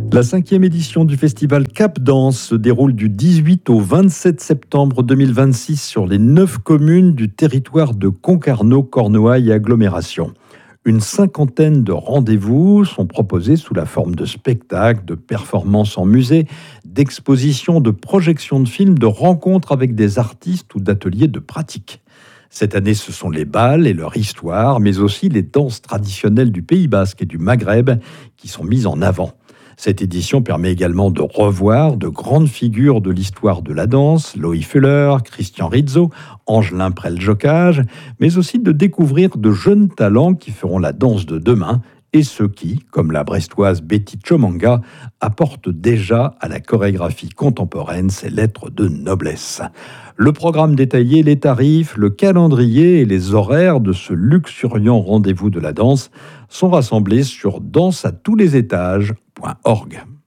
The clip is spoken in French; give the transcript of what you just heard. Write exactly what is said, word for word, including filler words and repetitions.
La cinquième édition du festival Cap Danse se déroule du dix-huit au vingt-sept septembre deux mille vingt-six sur les neuf communes du territoire de Concarneau, Cornouailles et agglomération. Une cinquantaine de rendez-vous sont proposés sous la forme de spectacles, de performances en musée, d'expositions, de projections de films, de rencontres avec des artistes ou d'ateliers de pratique. Cette année, ce sont les bals et leur histoire, mais aussi les danses traditionnelles du Pays Basque et du Maghreb qui sont mises en avant. Cette édition permet également de revoir de grandes figures de l'histoire de la danse, Loïc Fuller, Christian Rizzo, Angelin Prel-Jocage, mais aussi de découvrir de jeunes talents qui feront la danse de demain et ceux qui, comme la brestoise Betty Chomanga, apportent déjà à la chorégraphie contemporaine ses lettres de noblesse. Le programme détaillé, les tarifs, le calendrier et les horaires de ce luxuriant rendez-vous de la danse sont rassemblés sur danse à tous les étages point org.